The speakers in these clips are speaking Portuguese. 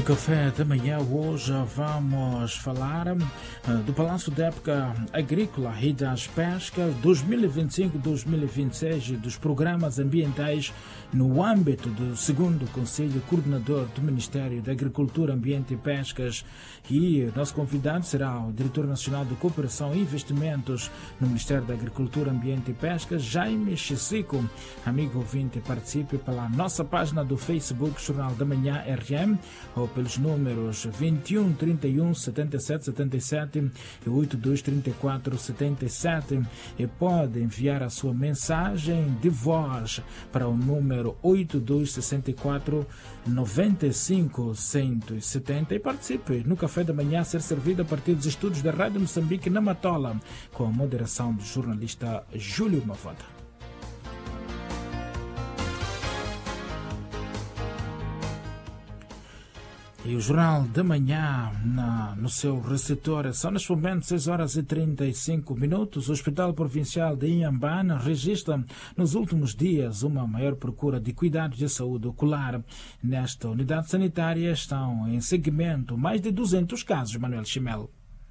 café da manhã hoje vamos falar do Balanço da Época Agrícola e das Pescas 2025-2026 dos programas ambientais no âmbito do segundo Conselho Coordenador do Ministério da Agricultura, Ambiente e Pescas. E nosso convidado será o Diretor Nacional de Cooperação e Investimentos no Ministério da Agricultura, Ambiente e Pescas, Jaime Chissico. Amigo ouvinte, participe pela nossa página do Facebook Jornal da Manhã RM ou pelos números 21 31 77 77 e 82 34 77 e pode enviar a sua mensagem de voz para o número 82 64 95 170 e participe no café da manhã a ser servido a partir dos estúdios da Rádio Moçambique na Matola, com a moderação do jornalista Júlio Mavota. E o Jornal da Manhã no seu receptor são neste momento 6 horas e 35 minutos. O Hospital Provincial de Inhambane registra nos últimos dias uma maior procura de cuidados de saúde ocular. Nesta unidade sanitária estão em seguimento mais de 200 casos, Manuel Chimel.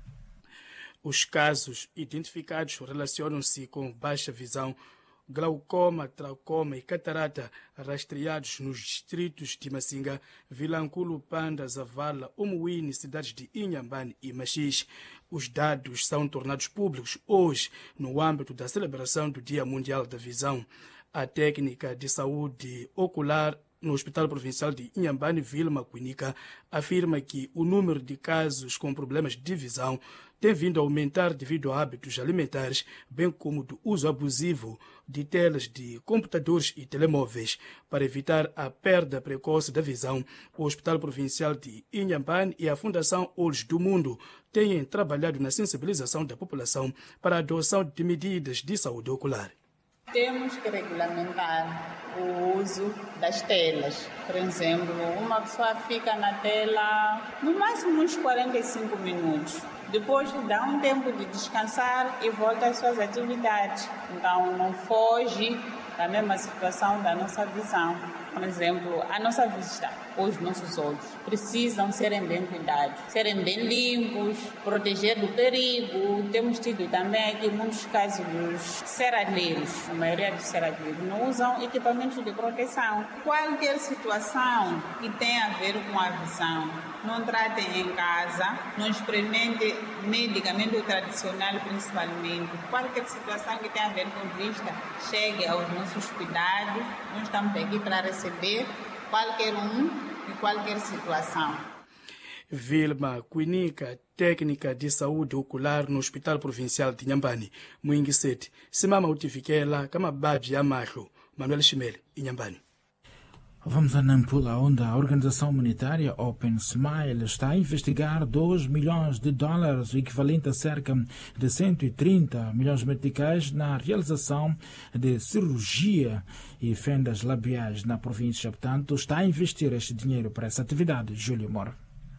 Os casos identificados relacionam-se com baixa visão, glaucoma, traucoma e catarata, rastreados nos distritos de Masinga, Vilanculo, Panda, Zavala, Umuíne, cidades de Inhambane e Machixe. Os dados são tornados públicos hoje no âmbito da celebração do Dia Mundial da Visão. A técnica de saúde ocular no Hospital Provincial de Inhambane, Vilma Quinica, afirma que o número de casos com problemas de visão tem vindo a aumentar devido a hábitos alimentares, bem como do uso abusivo de telas de computadores e telemóveis. Para evitar a perda precoce da visão, o Hospital Provincial de Inhambane e a Fundação Olhos do Mundo têm trabalhado na sensibilização da população para a adoção de medidas de saúde ocular. Temos que regulamentar o uso das telas. Por exemplo, uma pessoa fica na tela no máximo uns 45 minutos. Depois dá um tempo de descansar e volta às suas atividades. Então, não foge da mesma situação da nossa visão. Por exemplo, a nossa vista, os nossos olhos, precisam serem bem cuidados, serem bem limpos, proteger do perigo. Temos tido também aqui muitos casos dos serralheiros. A maioria dos serralheiros não usam equipamentos de proteção. Qualquer situação que tenha a ver com a visão, não tratem em casa, não experimentem medicamento tradicional principalmente. Qualquer situação que tenha a ver com vista, chegue aos nossos cuidados. Nós estamos aqui para receber qualquer um e qualquer situação. Vilma Quinica, técnica de saúde ocular no Hospital Provincial de Inhambane, Muinguisete, Simama Utifikela, Kamababi Amarro, Manuel Chimel, Inhambane. Vamos a Nampula, onde a organização humanitária Open Smile está a investigar $2 milhões, o equivalente a cerca de 130 milhões meticais, na realização de cirurgia e fendas labiais na província. Portanto, está a investir este dinheiro para essa atividade. Júlio Mora.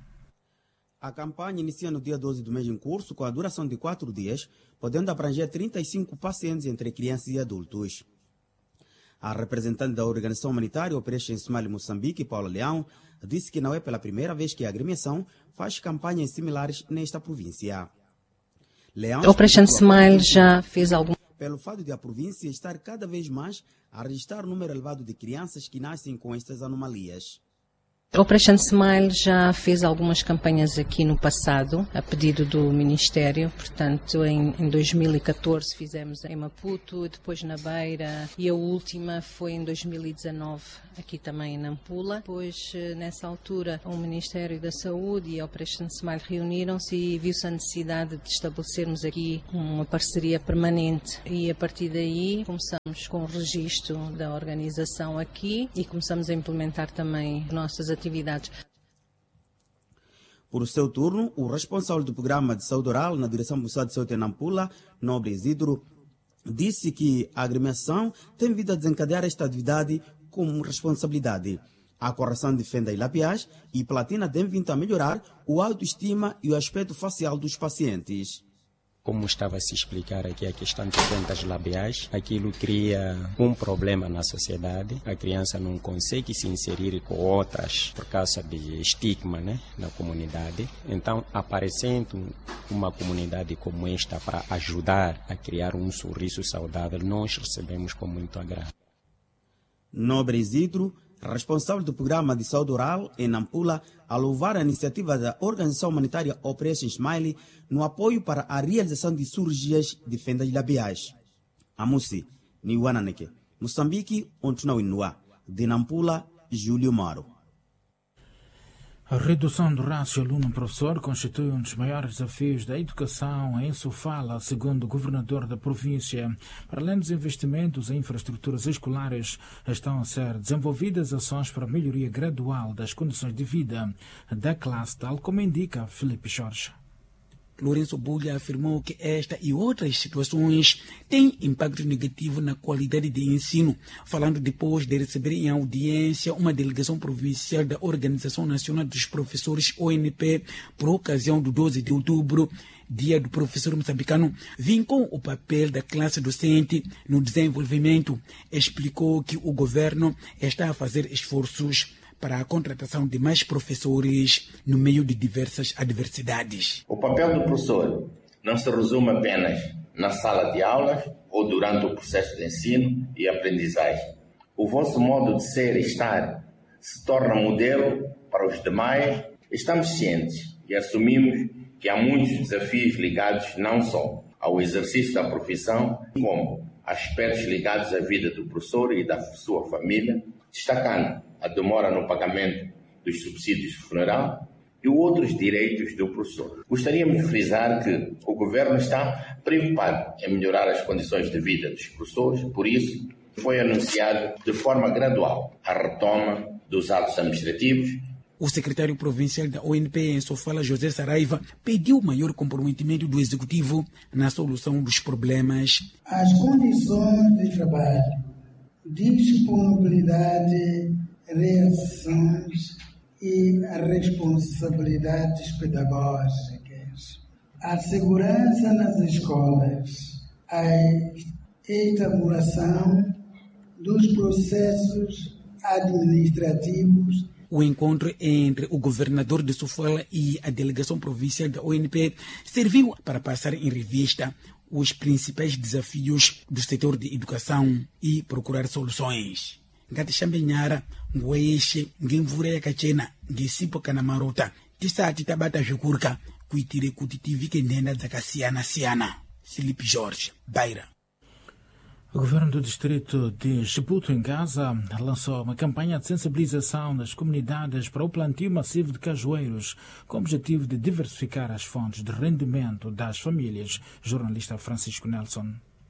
A campanha inicia no dia 12 do mês em curso, com a duração de 4 dias, podendo abranger 35 pacientes entre crianças e adultos. A representante da organização humanitária Operation Smile Moçambique, Paula Leão, disse que não é pela primeira vez que a agremiação faz campanhas similares nesta província. Leão, Operation Smile já fez algum... Pelo fato de a província estar cada vez mais a registrar um número elevado de crianças que nascem com estas anomalias. A Operation Smile já fez algumas campanhas aqui no passado, a pedido do Ministério. Portanto, em 2014 fizemos em Maputo, depois na Beira, e a última foi em 2019, aqui também em Nampula. Depois, nessa altura, o Ministério da Saúde e a Operation Smile reuniram-se e viu-se a necessidade de estabelecermos aqui uma parceria permanente. E a partir daí começamos com o registro da organização aqui e começamos a implementar também nossas atividades. Por seu turno, o responsável do programa de saúde oral na direção municipal de saúde em Nampula, Nobre Isidro, disse que a agremiação tem vindo a desencadear esta atividade com responsabilidade. A correção de fenda e labiais e platina tem vindo a melhorar o autoestima e o aspecto facial dos pacientes. Como estava a se explicar aqui, a questão de doenças labiais, aquilo cria um problema na sociedade. A criança não consegue se inserir com outras por causa de estigma, né, na comunidade. Então, aparecendo uma comunidade como esta para ajudar a criar um sorriso saudável, nós recebemos com muito agrado. Nobre Isidro, responsável do programa de saúde oral em Nampula, a louvar a iniciativa da organização humanitária Operation Smile no apoio para a realização de cirurgias de fendas labiais. Amusi, Niwananeke, Moçambique, Ontunawinua, de Nampula, Júlio Maro. A redução do rácio aluno-professor constitui um dos maiores desafios da educação em Sofala, segundo o governador da província. Para além dos investimentos em infraestruturas escolares, estão a ser desenvolvidas ações para a melhoria gradual das condições de vida da classe, tal como indica Felipe Jorge. Lourenço Bulha afirmou que esta e outras situações têm impacto negativo na qualidade de ensino, falando depois de receber em audiência uma delegação provincial da Organização Nacional dos Professores, ONP, por ocasião do 12 de outubro, Dia do Professor Moçambicano, vincou o papel da classe docente no desenvolvimento. Explicou que o governo está a fazer esforços para a contratação de mais professores no meio de diversas adversidades. O papel do professor não se resume apenas na sala de aulas ou durante o processo de ensino e aprendizagem. O vosso modo de ser e estar se torna modelo para os demais. Estamos cientes e assumimos que há muitos desafios ligados não só ao exercício da profissão, como aspectos ligados à vida do professor e da sua família, destacando a demora no pagamento dos subsídios de funeral e outros direitos do professor. Gostaríamos de frisar que o governo está preocupado em melhorar as condições de vida dos professores, por isso foi anunciado de forma gradual a retoma dos atos administrativos. O secretário provincial da ONP em Sofala, José Saraiva, pediu maior comprometimento do executivo na solução dos problemas. As condições de trabalho, disponibilidade, reações e responsabilidades pedagógicas, a segurança nas escolas, a estabulação dos processos administrativos. O encontro entre o governador de Sofala e a delegação provincial da ONP serviu para passar em revista os principais desafios do setor de educação e procurar soluções. Ngati Xambenyara, Ngoeshe, Ngimvure Kachena, Ngesipo Kanamarota, Tisati Tabata Jukurka, Kuitire Kutitivi Kendenda Zakasiana. Felipe Jorge, Beira. O governo do distrito de Chibuto, em Gaza, lançou uma campanha de sensibilização das comunidades para o plantio massivo de cajueiros, com o objetivo de diversificar as fontes de rendimento das famílias. Jornalista Francisco Nelson.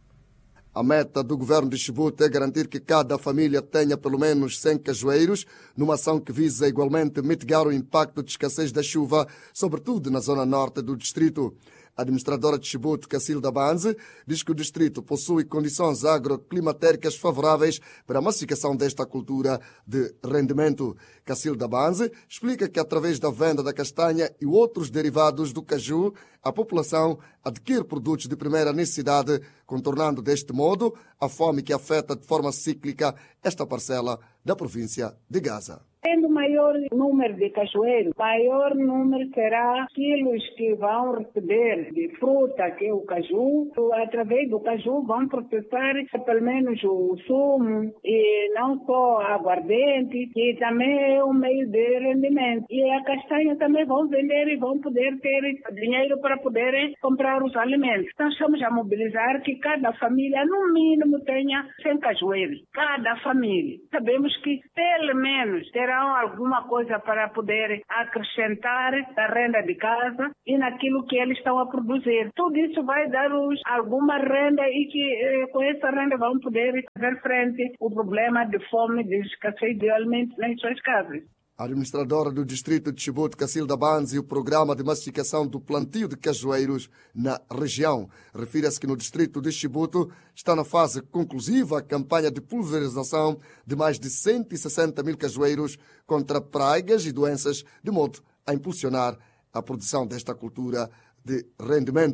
A meta do governo de Chibuto é garantir que cada família tenha pelo menos 100 cajueiros, numa ação que visa igualmente mitigar o impacto de escassez da chuva, sobretudo na zona norte do distrito. A administradora de Chibuto, Cacilda Banze, diz que o distrito possui condições agroclimatéricas favoráveis para a massificação desta cultura de rendimento. Cacilda Banze explica que através da venda da castanha e outros derivados do caju, a população adquire produtos de primeira necessidade, contornando deste modo a fome que afeta de forma cíclica esta parcela da província de Gaza. Tendo maior número de cajueiros, maior número será quilos que vão receber de fruta, que é o caju. Através do caju vão processar pelo menos o sumo e não só aguardente, que também é um meio de rendimento. E a castanha também vão vender e vão poder ter dinheiro para poderem comprar os alimentos. Então estamos a mobilizar que cada família, no mínimo, tenha 100 cajueiros. Cada família. Sabemos que pelo menos terá alguma coisa para poder acrescentar na renda de casa e naquilo que eles estão a produzir. Tudo isso vai dar-nos alguma renda e que com essa renda vão poder fazer frente ao problema de fome, de escassez de alimentos nas suas casas. A administradora do distrito de Chibuto, Cacilda Banze, e o programa de massificação do plantio de cajueiros na região. Refere-se que no distrito de Chibuto está na fase conclusiva a campanha de pulverização de mais de 160 mil cajueiros contra pragas e doenças, de modo a impulsionar a produção desta cultura de rendimento.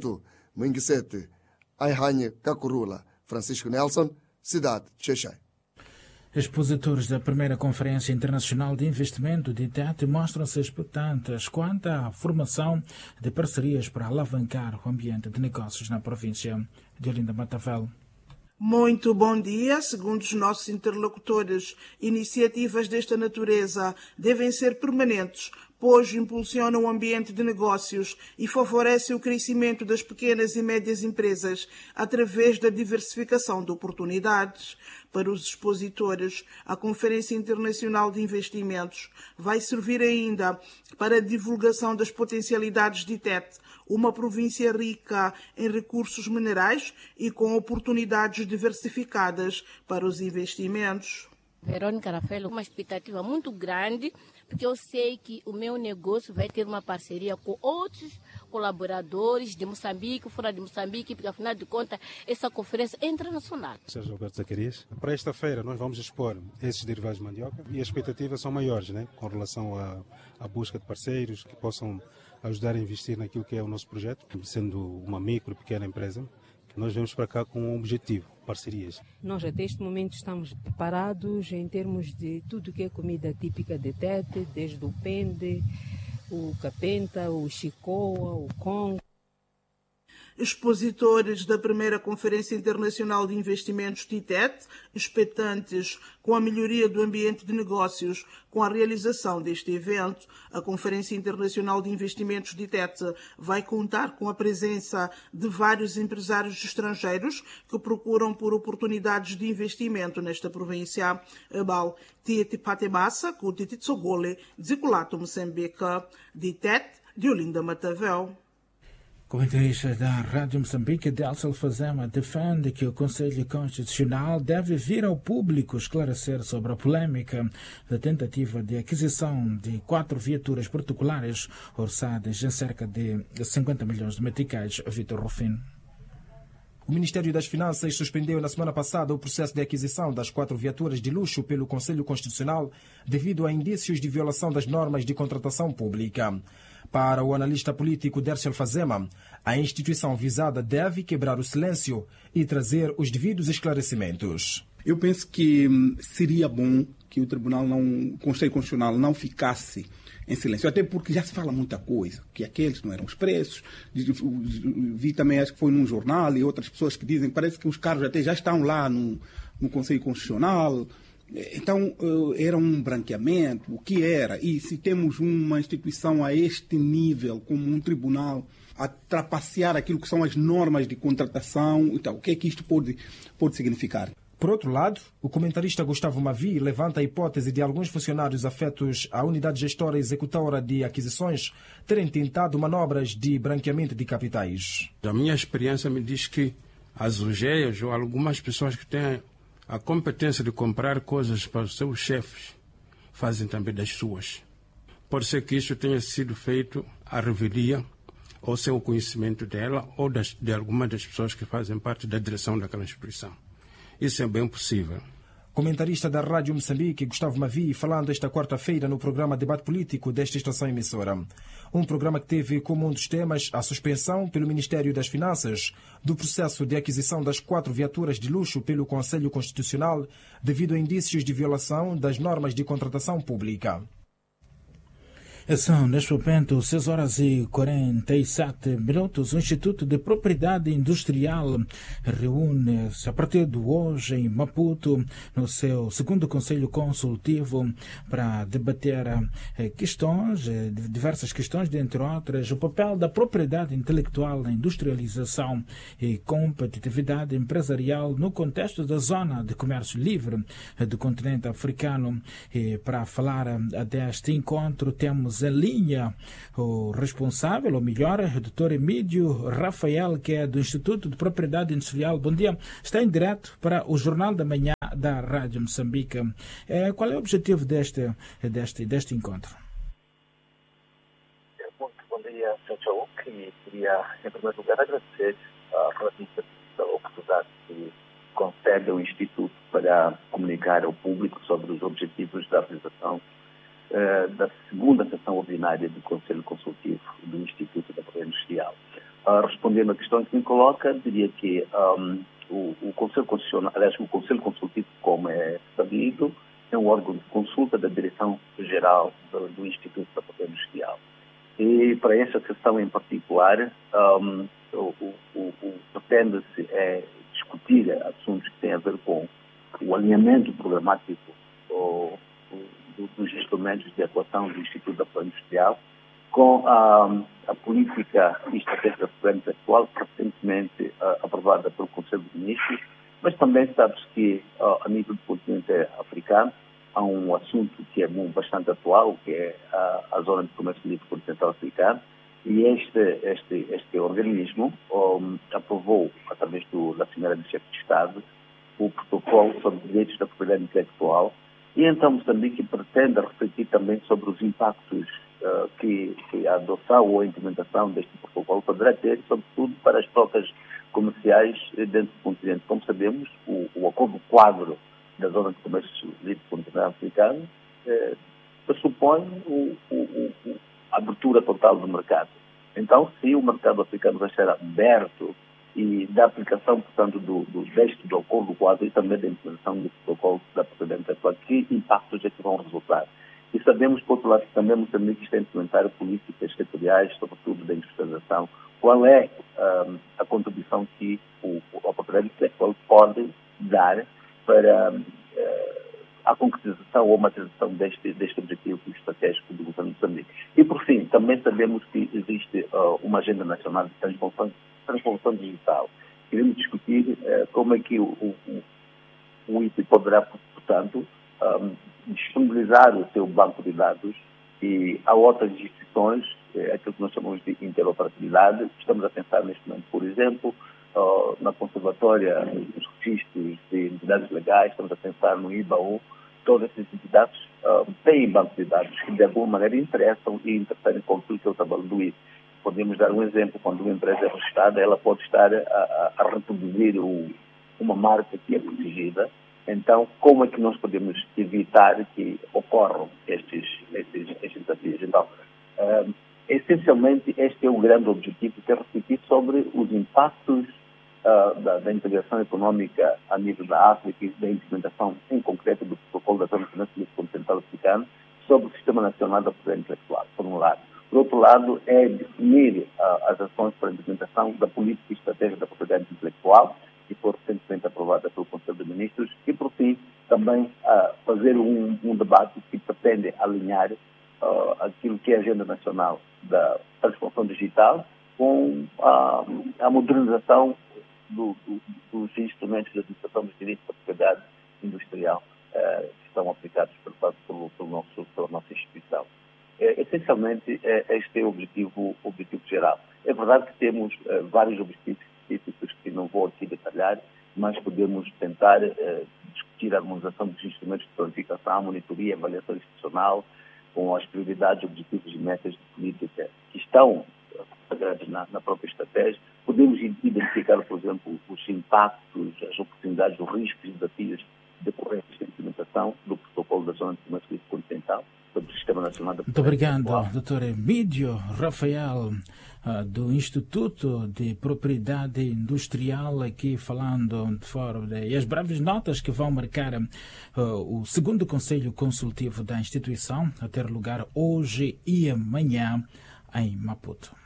Minguisete, Aihanhe, Cacurula, Francisco Nelson, cidade de Xexai. Expositores da primeira Conferência Internacional de Investimento de ITET mostram-se expectantes quanto à formação de parcerias para alavancar o ambiente de negócios na província de Olinda Matavel. Muito bom dia. Segundo os nossos interlocutores, iniciativas desta natureza devem ser permanentes, pois impulsionam o ambiente de negócios e favorecem o crescimento das pequenas e médias empresas através da diversificação de oportunidades. Para os expositores, a Conferência Internacional de Investimentos vai servir ainda para a divulgação das potencialidades de ITET, uma província rica em recursos minerais e com oportunidades diversificadas para os investimentos. Verônica Rafael, uma expectativa muito grande, porque eu sei que o meu negócio vai ter uma parceria com outros colaboradores de Moçambique, fora de Moçambique, porque afinal de contas essa conferência é internacional. Sérgio Alberto Zacarias. Para esta feira nós vamos expor esses derivados de mandioca e as expectativas são maiores, né, com relação à busca de parceiros que possam ajudar a investir naquilo que é o nosso projeto, sendo uma micro e pequena empresa. Nós vamos para cá com um objetivo, parcerias. Nós até este momento estamos preparados em termos de tudo que é comida típica de Tete, desde o pende, o capenta, o chicoa, o congo. Expositores da primeira Conferência Internacional de Investimentos de ITET, expectantes com a melhoria do ambiente de negócios com a realização deste evento. A Conferência Internacional de Investimentos de ITET vai contar com a presença de vários empresários estrangeiros que procuram por oportunidades de investimento nesta província. Bal Tieti Patemassa, com o Titi Tsogole, Ziculato Moçambique, de ITET, de Olinda Matavel. Comentarista da Rádio Moçambique, Delcio Alfazema, defende que o Conselho Constitucional deve vir ao público esclarecer sobre a polêmica da tentativa de aquisição de 4 viaturas particulares orçadas em cerca de 50 milhões de meticais. Vitor Rufino. O Ministério das Finanças suspendeu na semana passada o processo de aquisição das 4 viaturas de luxo pelo Conselho Constitucional devido a indícios de violação das normas de contratação pública. Para o analista político Dércio Alfazema, a instituição visada deve quebrar o silêncio e trazer os devidos esclarecimentos. Eu penso que seria bom que o Conselho Constitucional não ficasse em silêncio, até porque já se fala muita coisa, que aqueles não eram os preços. Vi também, acho que foi num jornal, e outras pessoas que dizem, parece que os carros até já estão lá no Conselho Constitucional. Então, era um branqueamento, o que era? E se temos uma instituição a este nível, como um tribunal, a trapacear aquilo que são as normas de contratação, então, o que é que isto pode significar? Por outro lado, o comentarista Gustavo Mavi levanta a hipótese de alguns funcionários afetos à unidade gestora e executora de aquisições terem tentado manobras de branqueamento de capitais. A minha experiência me diz que as UGEAs ou algumas pessoas que têm a competência de comprar coisas para os seus chefes fazem também das suas. Pode ser que isso tenha sido feito à revelia ou sem o conhecimento dela ou de alguma das pessoas que fazem parte da direção daquela instituição. Isso é bem possível. Comentarista da Rádio Moçambique, Gustavo Mavi, falando esta quarta-feira no programa Debate Político desta estação emissora. Um programa que teve como um dos temas a suspensão pelo Ministério das Finanças do processo de aquisição das 4 viaturas de luxo pelo Conselho Constitucional devido a indícios de violação das normas de contratação pública. São, neste momento, 6h47. O Instituto de Propriedade Industrial reúne-se a partir de hoje em Maputo, no seu segundo Conselho Consultivo, para debater diversas questões, dentre outras, o papel da propriedade intelectual na industrialização e competitividade empresarial no contexto da Zona de Comércio Livre do continente africano. E para falar deste encontro, temos em linha o responsável, ou melhor, o Dr. Emílio Rafael, que é do Instituto de Propriedade Industrial. Bom dia. Está em direto para o Jornal da Manhã da Rádio Moçambique. Qual é o objetivo deste encontro? Muito bom dia, Sr. e queria, em primeiro lugar, agradecer a relativa oportunidade que concede ao Instituto para comunicar ao público sobre os objetivos da realização da segunda sessão ordinária do Conselho Consultivo do Instituto da Propriedade Industrial. Respondendo à questão que me coloca, diria que o Conselho Constitucional, aliás, o Conselho Consultivo, como é sabido, é um órgão de consulta da Direção-Geral do Instituto da Propriedade Industrial. E para esta sessão em particular, pretende-se discutir assuntos que têm a ver com o alinhamento programático dos instrumentos de atuação do Instituto da Propriedade Industrial com a política e estratégia da propriedade intelectual recentemente aprovada pelo Conselho de Ministros, mas também sabe-se que a nível do continente africano há um assunto que é bastante atual, que é a Zona de Comércio Livre Continental Africano, e este organismo aprovou, através da Cimeira do Chefe de Estado, o protocolo sobre direitos da propriedade intelectual, e então Moçambique pretende refletir também sobre os impactos que a adoção ou a implementação deste protocolo poderá ter, sobretudo para as trocas comerciais dentro do continente. Como sabemos, o acordo quadro da Zona de Comércio Livre Continental Africano pressupõe a abertura total do mercado. Então, se o mercado africano vai ser aberto e da aplicação, portanto, do texto do acordo quadro e também da implementação do protocolo da propriedade intelectual, que impactos é que vão resultar? E sabemos, por outro lado, que também Moçambique está a implementar políticas setoriais, sobretudo da industrialização. Qual é a contribuição que a propriedade intelectual pode dar para a concretização ou materialização deste objetivo estratégico do governo de Moçambique? E, por fim, também sabemos que existe uma agenda nacional de transformação digital. Queremos discutir como é que o IPE poderá, portanto, disponibilizar o seu banco de dados e a outras instituições, aquilo que nós chamamos de interoperabilidade. Estamos a pensar neste momento, por exemplo, na conservatória dos registros de entidades legais, estamos a pensar no IBAU. Todas essas entidades têm banco de dados que de alguma maneira interessam e interferem com aquilo que é o trabalho do IPE. Podemos dar um exemplo: quando uma empresa é registrada, ela pode estar a reproduzir uma marca que é protegida. Então, como é que nós podemos evitar que ocorram estes desafios? Então, essencialmente, este é o grande objetivo, que é refletir sobre os impactos da integração econômica a nível da África e da implementação, em concreto, do protocolo da Zona de Comércio Continental Africano sobre o Sistema Nacional da Propriedade Intelectual, por um lado. Por outro lado, é definir as ações para a implementação da política e estratégia da propriedade intelectual, que foi recentemente aprovada pelo Conselho de Ministros, e, por fim, também fazer um debate que pretende alinhar aquilo que é a agenda nacional da transformação digital com a modernização dos instrumentos de administração dos direitos da propriedade industrial que estão aplicados pela nossa instituição. Essencialmente, este é o objetivo geral. É verdade que temos vários objetivos específicos que não vou aqui detalhar, mas podemos tentar discutir a harmonização dos instrumentos de planificação, monitoria e avaliação institucional, com as prioridades, objetivos e metas de política que estão consagrados na própria estratégia. Podemos identificar, por exemplo, os impactos, as oportunidades, os riscos e desafios decorrentes da implementação do protocolo da Zona de Comércio Livre Continental sobre o Sistema Nacional da Propriedade Intelectual. Muito obrigado, Dr. Emídio Rafael, do Instituto de Propriedade Industrial, aqui falando de fora e as breves notas que vão marcar o segundo Conselho Consultivo da instituição, a ter lugar hoje e amanhã em Maputo.